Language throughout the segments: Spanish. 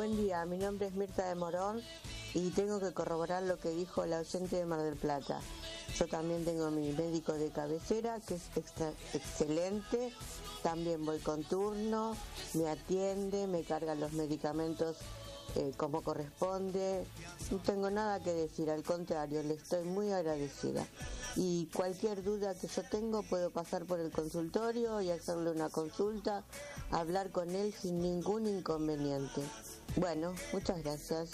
buen día. Mi nombre es Mirta de Morón y tengo que corroborar lo que dijo la oyente de Mar del Plata. Yo también tengo mi médico de cabecera, que es excelente. También voy con turno, me atiende, me cargan los medicamentos como corresponde. No tengo nada que decir, al contrario, le estoy muy agradecida. Y cualquier duda que yo tengo, puedo pasar por el consultorio y hacerle una consulta, hablar con él sin ningún inconveniente. Bueno, muchas gracias.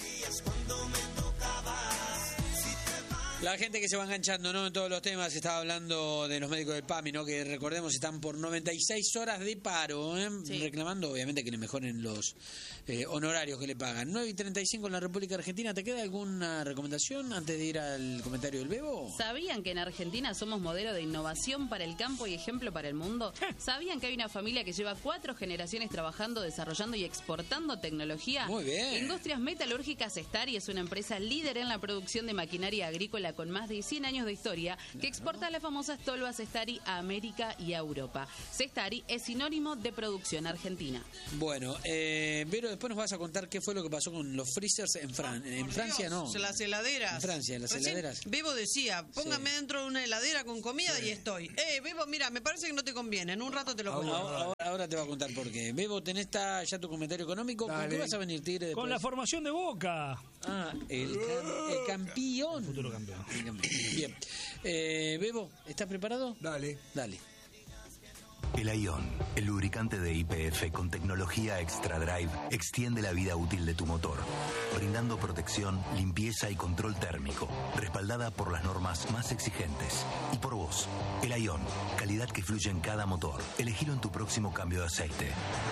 La gente que se va enganchando, ¿no?, en todos los temas, estaba hablando de los médicos del PAMI, ¿no?, que recordemos están por 96 horas de paro, sí, reclamando obviamente que le mejoren los honorarios que le pagan. 9:35 en la República Argentina. ¿Te queda alguna recomendación antes de ir al comentario del Bebo? ¿Sabían que en Argentina somos modelo de innovación para el campo y ejemplo para el mundo? ¿Sabían que hay una familia que lleva 4 generaciones trabajando, desarrollando y exportando tecnología? Muy bien. Industrias Metalúrgicas Cestari es una empresa líder en la producción de maquinaria agrícola con más de 100 años de historia, que exporta las famosas tolvas Cestari a América y a Europa. Cestari es sinónimo de producción argentina. Bueno, pero después nos vas a contar qué fue lo que pasó con los freezers en Francia, ¿no? Las heladeras. En Francia, las heladeras. Bebo decía, póngame dentro de una heladera con comida y estoy. Bebo, mira, me parece que no te conviene, en un rato te lo pongo. Ahora te va a contar por qué. Bebo, ¿tenés ya tu comentario económico? ¿Con qué vas a venir, Tigre? Con la formación de Boca. El campeón. El futuro campeón. Bien. Bebo, ¿estás preparado? Dale. El Ion, el lubricante de YPF con tecnología Extra Drive, extiende la vida útil de tu motor, brindando protección, limpieza y control térmico, respaldada por las normas más exigentes. Y por vos, el Ion, calidad que fluye en cada motor. Elegilo en tu próximo cambio de aceite.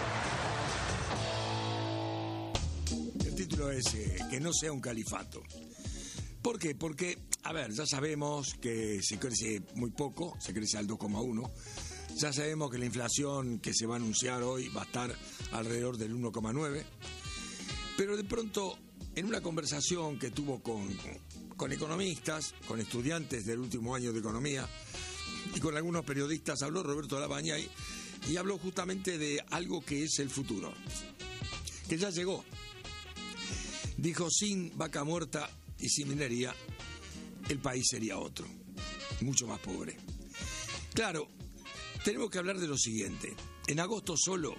El título es que no sea un califato. ¿Por qué? Porque, a ver, ya sabemos que se crece muy poco, se crece al 2,1. Ya sabemos que la inflación que se va a anunciar hoy va a estar alrededor del 1,9. Pero de pronto, en una conversación que tuvo con economistas, con estudiantes del último año de economía y con algunos periodistas, habló Roberto Labaña y habló justamente de algo que es el futuro, que ya llegó. Dijo, sin vaca muerta y sin minería, el país sería otro, mucho más pobre. Claro, tenemos que hablar de lo siguiente. En agosto solo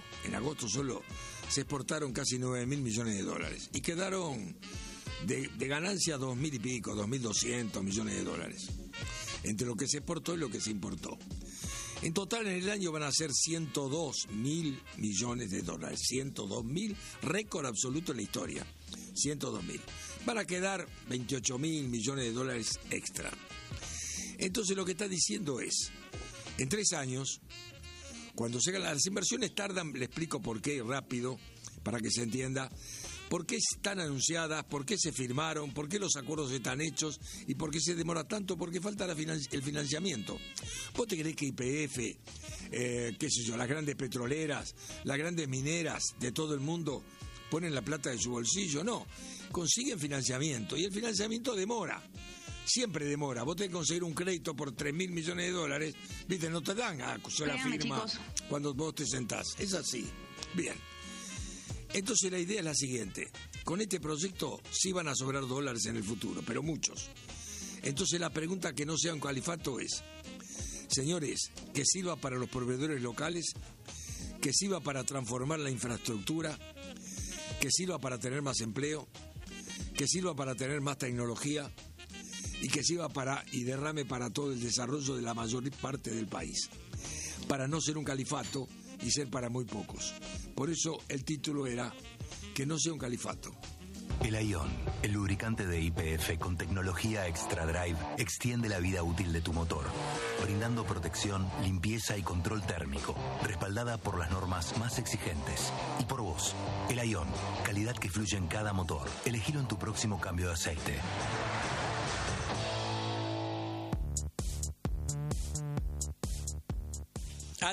se exportaron casi 9.000 millones de dólares y quedaron de ganancia 2.000 y pico, 2.200 millones de dólares, entre lo que se exportó y lo que se importó. En total en el año van a ser 102.000 millones de dólares, 102.000, récord absoluto en la historia, 102.000. Van a quedar 28.000 millones de dólares extra. Entonces lo que está diciendo es, en 3 años, cuando se hagan las inversiones tardan, le explico por qué rápido, para que se entienda, por qué están anunciadas, por qué se firmaron, por qué los acuerdos están hechos y por qué se demora tanto, porque falta el financiamiento. ¿Vos te creés que YPF, qué sé yo, las grandes petroleras, las grandes mineras de todo el mundo ponen la plata de su bolsillo? No, consiguen financiamiento y el financiamiento demora. Siempre demora. Vos tenés que conseguir un crédito por 3.000 millones de dólares, viste, no te dan a la firma, chicos, cuando vos te sentás. Es así. Bien. Entonces la idea es la siguiente. Con este proyecto sí van a sobrar dólares en el futuro, pero muchos. Entonces la pregunta que no sea un califato es, señores, que sirva para los proveedores locales, que sirva para transformar la infraestructura, que sirva para tener más empleo, que sirva para tener más tecnología y que sirva y derrame para todo el desarrollo de la mayor parte del país, para no ser un califato y ser para muy pocos. Por eso el título era que no sea un califato. El Ion, el lubricante de YPF con tecnología Extra Drive, extiende la vida útil de tu motor, brindando protección, limpieza y control térmico, respaldada por las normas más exigentes. Y por vos, el Ion, calidad que fluye en cada motor. Elegilo en tu próximo cambio de aceite.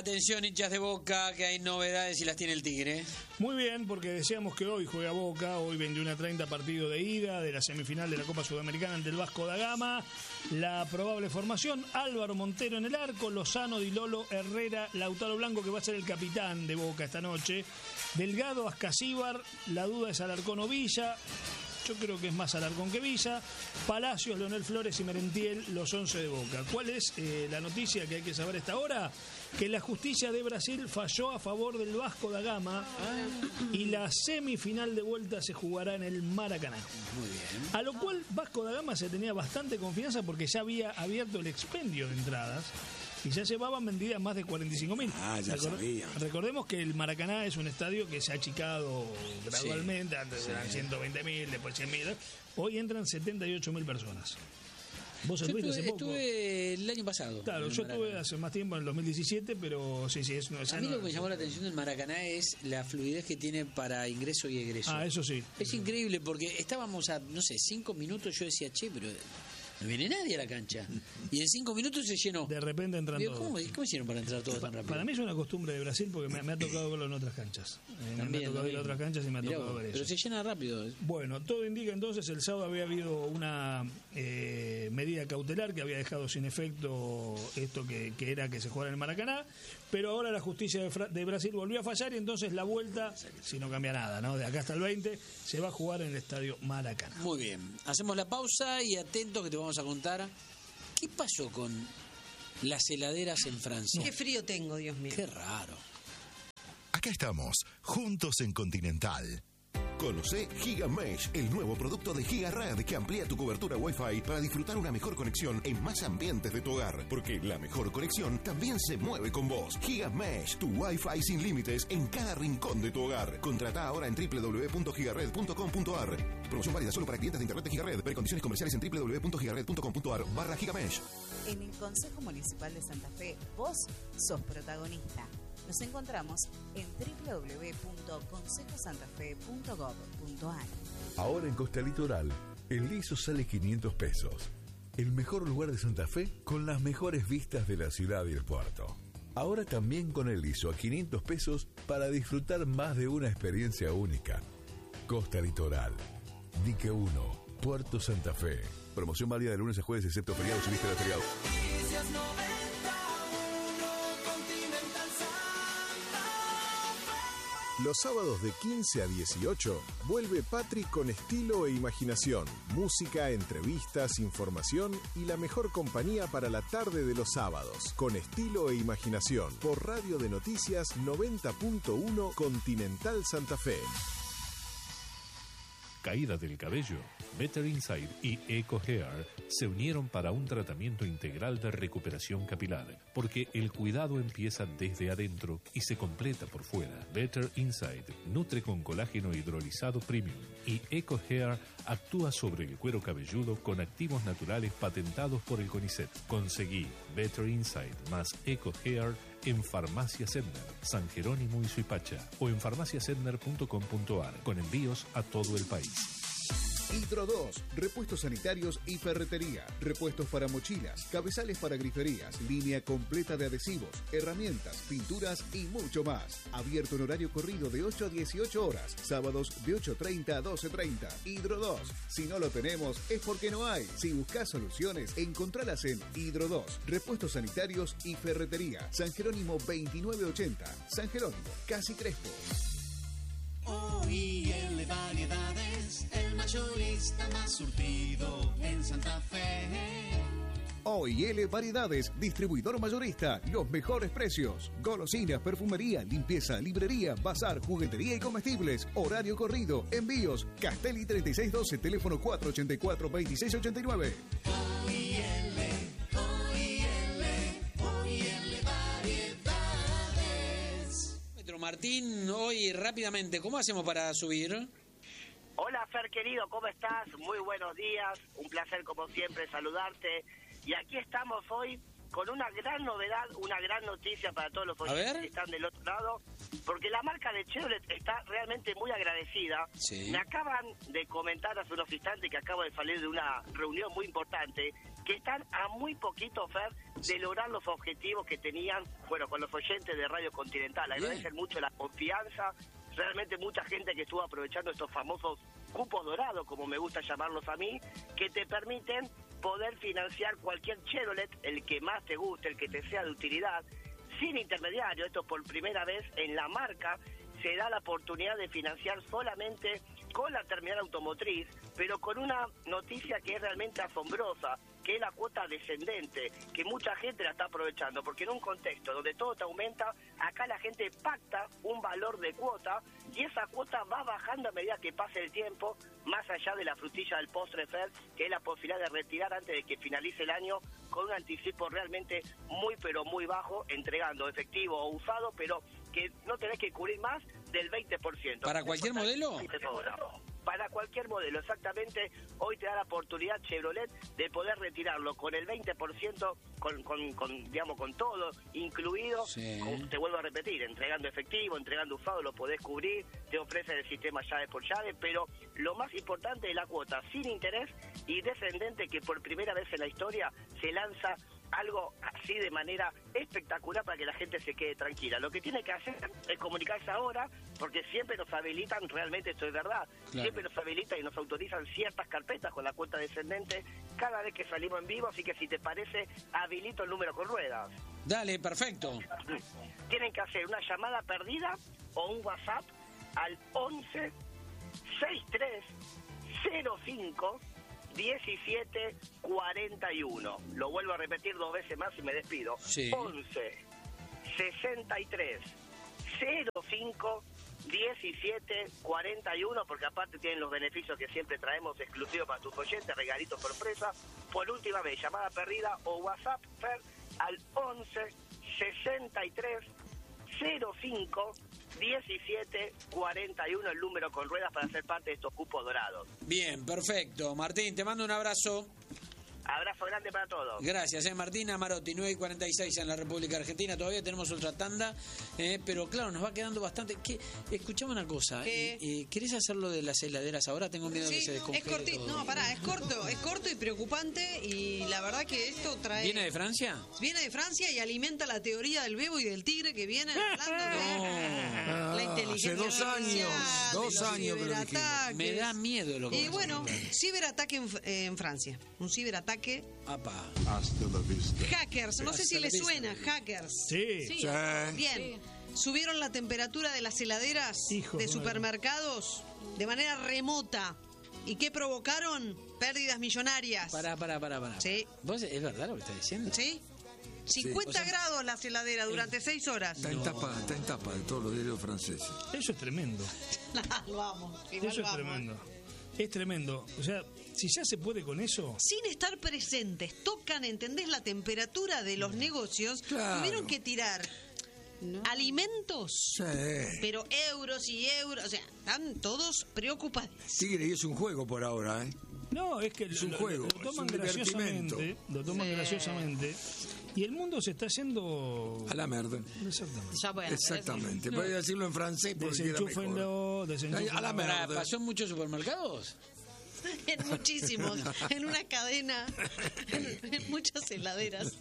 Atención, hinchas de Boca, que hay novedades y las tiene el Tigre. Muy bien, porque decíamos que hoy juega Boca, hoy 21:30 partido de ida de la semifinal de la Copa Sudamericana ante el Vasco da Gama. La probable formación: Álvaro Montero en el arco, Lozano, Di Lolo, Herrera, Lautaro Blanco, que va a ser el capitán de Boca esta noche, Delgado, Ascasíbar, la duda es Alarcón o Villa. Yo creo que es más Alarcón que Villa. Palacios, Leonel Flores y Merentiel, los 11 de Boca. ¿Cuál es la noticia que hay que saber a esta hora? Que la justicia de Brasil falló a favor del Vasco da Gama y la semifinal de vuelta se jugará en el Maracaná. Muy bien. A lo cual Vasco da Gama se tenía bastante confianza porque ya había abierto el expendio de entradas y ya llevaban vendidas más de 45.000. Ya sabía. Recordemos que el Maracaná es un estadio que se ha achicado gradualmente. Antes eran 120.000, después 100.000. Hoy entran 78.000 personas. ¿Vos estuviste hace poco? Estuve el año pasado. Claro, yo estuve hace más tiempo, en el 2017, pero sí, es una... A mí lo que me llamó la atención del Maracaná es la fluidez que tiene para ingreso y egreso. Eso sí. Es increíble porque estábamos a, 5 minutos, yo decía, che, pero no viene nadie a la cancha. Y en 5 minutos se llenó. De repente entran todos. ¿Cómo hicieron para entrar todos tan rápido? Para mí es una costumbre de Brasil porque me ha tocado verlo en otras canchas. Me ha tocado ir a otras canchas y me ha tocado ver eso. Pero se llena rápido. Bueno, todo indica entonces el sábado había habido una medida cautelar que había dejado sin efecto esto que era que se jugara en el Maracaná, pero ahora la justicia de Brasil volvió a fallar y entonces la vuelta, si no cambia nada, ¿no? De acá hasta el 20 se va a jugar en el estadio Maracaná. Muy bien, hacemos la pausa y atentos que te vamos a contar qué pasó con las heladeras en Francia. Qué frío tengo, Dios mío. Qué raro. Acá estamos, juntos en Continental. Conoce GigaMesh, el nuevo producto de GigaRed que amplía tu cobertura Wi-Fi para disfrutar una mejor conexión en más ambientes de tu hogar. Porque la mejor conexión también se mueve con vos. GigaMesh, tu Wi-Fi sin límites en cada rincón de tu hogar. Contrata ahora en www.gigared.com.ar. Promoción válida solo para clientes de internet de GigaRed. Ver condiciones comerciales en www.gigared.com.ar/GigaMesh. En el Consejo Municipal de Santa Fe, vos sos protagonista. Nos encontramos en www.consejosantafe.gov.ar. Ahora en Costa Litoral, el liso sale 500 pesos. El mejor lugar de Santa Fe con las mejores vistas de la ciudad y el puerto. Ahora también con el liso a 500 pesos para disfrutar más de una experiencia única. Costa Litoral, Dique 1, Puerto Santa Fe. Promoción válida de lunes a jueves excepto feriados y vísperas de feriado. Los sábados de 15 a 18 vuelve Patri con estilo e imaginación, música, entrevistas, información y la mejor compañía para la tarde de los sábados. Con estilo e imaginación por Radio de Noticias 90.1 Continental Santa Fe. Caída del cabello, Better Inside y Eco Hair se unieron para un tratamiento integral de recuperación capilar, porque el cuidado empieza desde adentro y se completa por fuera. Better Inside nutre con colágeno hidrolizado premium y Eco Hair actúa sobre el cuero cabelludo con activos naturales patentados por el CONICET. Conseguí Better Inside más Eco Hair en Farmacia Sedner, San Jerónimo y Suipacha o en farmaciasedner.com.ar con envíos a todo el país. Hidro 2, repuestos sanitarios y ferretería, repuestos para mochilas, cabezales para griferías, línea completa de adhesivos, herramientas, pinturas y mucho más. Abierto en horario corrido de 8 a 18 horas, sábados de 8:30 a 12:30. Hidro 2, si no lo tenemos es porque no hay. Si buscas soluciones, encontralas en Hidro 2, repuestos sanitarios y ferretería. San Jerónimo 2980, San Jerónimo, casi Crespo. OIL Variedades, el mayorista más surtido en Santa Fe. OIL Variedades, distribuidor mayorista, los mejores precios. Golosinas, perfumería, limpieza, librería, bazar, juguetería y comestibles. Horario corrido, envíos. Castelli 3612, teléfono 484-2689. Martín, hoy rápidamente, ¿cómo hacemos para subir? Hola Fer querido, ¿cómo estás? Muy buenos días, un placer como siempre saludarte. Y aquí estamos hoy con una gran novedad, una gran noticia para todos los oyentes que están del otro lado, porque la marca de Chevrolet está realmente muy agradecida. Me acaban de comentar hace unos instantes que acabo de salir de una reunión muy importante, que están a muy poquito, Fer, de lograr los objetivos que tenían, bueno, con los oyentes de Radio Continental. Agradecen mucho la confianza, realmente mucha gente que estuvo aprovechando estos famosos cupos dorados, como me gusta llamarlos a mí, que te permiten poder financiar cualquier Chevrolet, el que más te guste, el que te sea de utilidad, sin intermediario. Esto por primera vez en la marca se da la oportunidad de financiar solamente con la terminal automotriz, pero con una noticia que es realmente asombrosa, que es la cuota descendente, que mucha gente la está aprovechando, porque en un contexto donde todo te aumenta, acá la gente pacta un valor de cuota y esa cuota va bajando a medida que pase el tiempo, más allá de la frutilla del postre, Fer, que es la posibilidad de retirar antes de que finalice el año con un anticipo realmente muy pero muy bajo, entregando efectivo o usado, pero que no tenés que cubrir más del 20%. ¿Para cualquier modelo? Para cualquier modelo, exactamente. Hoy te da la oportunidad Chevrolet de poder retirarlo con el 20%, con todo incluido. Te vuelvo a repetir, entregando efectivo, entregando usado, lo podés cubrir, te ofrecen el sistema llave por llave, pero lo más importante es la cuota sin interés y descendente, que por primera vez en la historia se lanza algo así de manera espectacular para que la gente se quede tranquila. Lo que tiene que hacer es comunicarse ahora, porque siempre nos habilitan, realmente esto es verdad, siempre nos habilitan y nos autorizan ciertas carpetas con la cuenta descendente cada vez que salimos en vivo, así que si te parece, habilito el número con ruedas. Dale, perfecto. Tienen que hacer una llamada perdida o un WhatsApp al 11 63 05 1741. Lo vuelvo a repetir 2 veces más y me despido. 11 63 05 1741, porque aparte tienen los beneficios que siempre traemos exclusivos para tus oyentes, regalitos sorpresa. Por última vez, llamada perdida o WhatsApp, Fer, al 11 63 05 1741, el número con ruedas para ser parte de estos cupos dorados. Bien, perfecto. Martín, te mando un abrazo. Abrazo grande para todos. Gracias, Martina Marotti, 9:46 en la República Argentina. Todavía tenemos otra tanda, pero claro, nos va quedando bastante. Escuchame una cosa, ¿querés hacerlo de las heladeras ahora? Tengo miedo que se descongele. Es cortito, no, pará, es corto y preocupante, y la verdad que esto trae... ¿Viene de Francia? Viene de Francia y alimenta la teoría del bebo y del tigre que vienen hablando de la inteligencia hace 2 años que lo dijimos. Me da miedo lo que Y bueno, ciberataque en Francia, un ciberataque. Hasta la vista. Hackers, no sé si les suena, hackers. Sí. Bien, subieron la temperatura de las heladeras de supermercados de manera remota. ¿Y qué provocaron? Pérdidas millonarias. Pará. Sí. ¿Vos es verdad lo que estás diciendo? Sí. 50 grados las heladeras durante 6 horas. Está en tapa de todos los diarios franceses. Eso es tremendo. Lo amo. Eso es tremendo. Es tremendo. O sea, si ya se puede con eso... Sin estar presentes, tocan, ¿entendés? La temperatura de los negocios. Claro. Tuvieron que tirar alimentos, pero euros y euros. O sea, están todos preocupados. Tigre, y es un juego por ahora, ¿eh? No, es que es un juego, lo toman es un graciosamente. Lo toman graciosamente. Y el mundo se está yendo... A la merda. Exactamente. Voy a decirlo en francés porque desenchúfenlo, a la merda. ¿Pasó en muchos supermercados? En muchísimos. En una cadena. En muchas heladeras.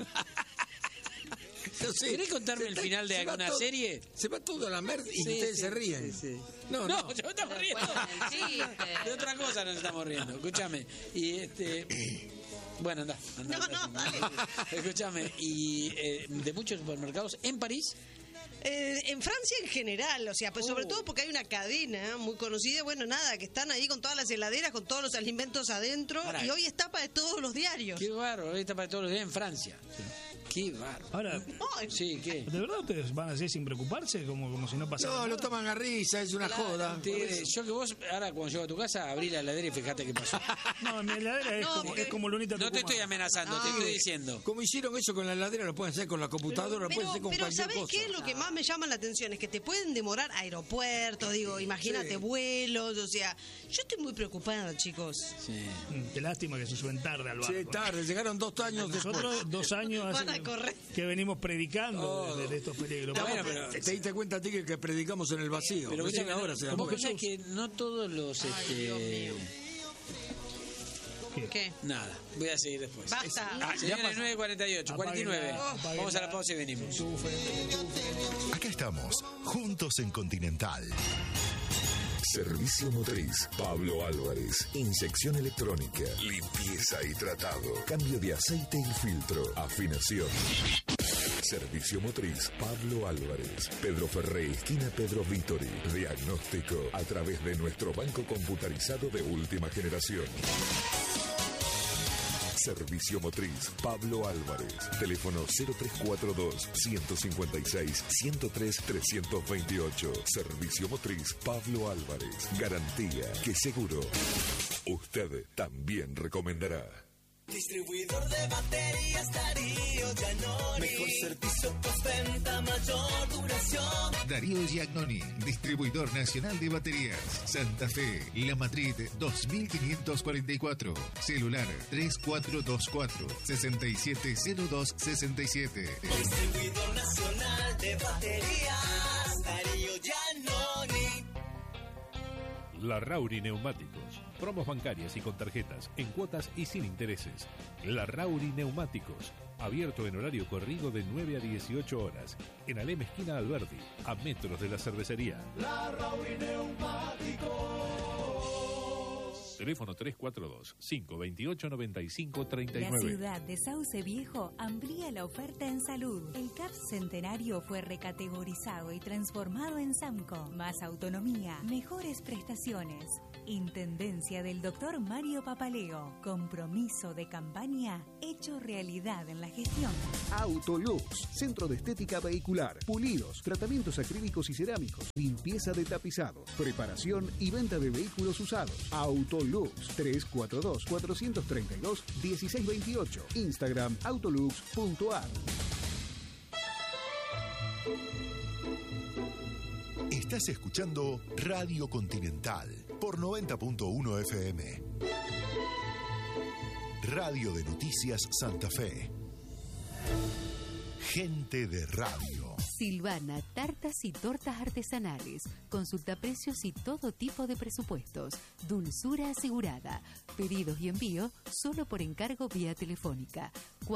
No sé, ¿Querés contarme el final de alguna serie? Se va todo a la merda y ustedes se ríen. No, yo me estamos riendo. De otra cosa nos estamos riendo. Escúchame. Y bueno, anda. Escúchame. Y de muchos supermercados en París. En Francia en general, o sea, pues sobre todo porque hay una cadena muy conocida, bueno, nada, que están ahí con todas las heladeras, con todos los alimentos adentro, y hoy es tapa de todos los diarios. Qué bárbaro, hoy es tapa de todos los diarios en Francia. Qué bárbaro. Ahora, sí, ¿qué? ¿De verdad ustedes van a hacer sin preocuparse? Como si no pasara nada. No, lo toman a risa, es una joda. Yo que vos, ahora cuando llego a tu casa, abrí la heladera y fíjate qué pasó. No, mi heladera es como Lunita Tucumán. No te estoy amenazando, te estoy diciendo. Como hicieron eso con la heladera, lo pueden hacer con la computadora, lo pueden hacer con cualquier ¿sabés cosa. qué? Lo que más me llama la atención es que te pueden demorar aeropuertos, digo, imagínate vuelos, o sea, yo estoy muy preocupada, chicos. Qué lástima que se suben tarde al barco. Sí, tarde, llegaron 2 años después. Nosotros 2 años hace que venimos predicando de estos peligros. Bueno, pero te diste cuenta a ti que predicamos en el vacío. Pero ahora se da ¿cómo cuenta. que no todos los... ¿Qué? Nada, voy a seguir después. Basta. Señores, 9:48, 49. Vamos a la pausa y venimos. Acá estamos, juntos en Continental. Servicio motriz Pablo Álvarez. Inyección electrónica, limpieza y tratado, cambio de aceite y filtro, afinación. Servicio motriz Pablo Álvarez. Pedro Ferré, esquina Pedro Vítori. Diagnóstico a través de nuestro banco computarizado de última generación. Servicio motriz Pablo Álvarez. Teléfono 0342-156-103-328. Servicio motriz Pablo Álvarez. Garantía que seguro usted también recomendará. Distribuidor de baterías Darío Giannoni. Mejor servicio, postventa, mayor duración. Darío Giannoni, distribuidor nacional de baterías. Santa Fe, La Madrid 2544. Celular 3424-670267. Distribuidor nacional de baterías Darío Giannoni. Larrauri Neumáticos. Promos bancarias y con tarjetas, en cuotas y sin intereses. Larrauri Neumáticos. Abierto en horario corrido de 9 a 18 horas. En Alem esquina Alberdi, a metros de la cervecería. Larrauri Neumáticos. Teléfono 342-528-9539. La ciudad de Sauce Viejo amplía la oferta en salud. El CAPS Centenario fue recategorizado y transformado en SAMCO. Más autonomía, mejores prestaciones. Intendencia del Dr. Mario Papaleo. Compromiso de campaña hecho realidad en la gestión. Autolux, centro de estética vehicular, pulidos, tratamientos acrílicos y cerámicos, limpieza de tapizados, preparación y venta de vehículos usados. Autolux, 342-432-1628. Instagram autolux.ar. Estás escuchando Radio Continental por 90.1 FM. Radio de Noticias Santa Fe. Gente de radio. Silvana, tartas y tortas artesanales. Consulta precios y todo tipo de presupuestos. Dulzura asegurada. Pedidos y envío solo por encargo vía telefónica.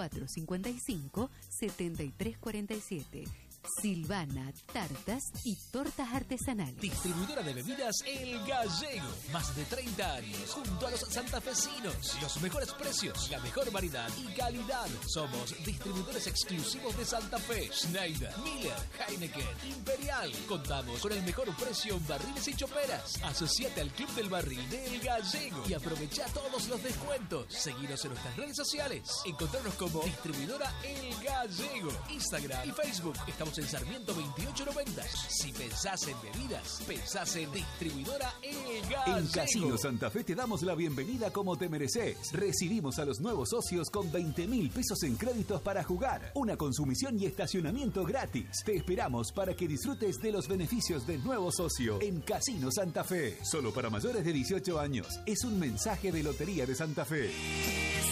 455-7347. Silvana, tartas y tortas artesanales. Distribuidora de bebidas El Gallego. Más de 30 años junto a los santafesinos. Los mejores precios, la mejor variedad y calidad. Somos distribuidores exclusivos de Santa Fe. Schneider, Miller, Heineken, Imperial. Contamos con el mejor precio en barriles y choperas. Asociate al Club del Barril de El Gallego y aprovecha todos los descuentos. Seguinos en nuestras redes sociales. Encontrarnos como Distribuidora El Gallego. Instagram y Facebook. Estamos en Sarmiento 2890. Si pensás en bebidas, pensás en Distribuidora El Gallego. En Casino Santa Fe te damos la bienvenida como te mereces. Recibimos a los nuevos socios con 20.000 pesos en créditos para jugar, una consumición y estacionamiento gratis. Te esperamos para que disfrutes de los beneficios del nuevo socio en Casino Santa Fe. Solo para mayores de 18 años. Es un mensaje de Lotería de Santa Fe.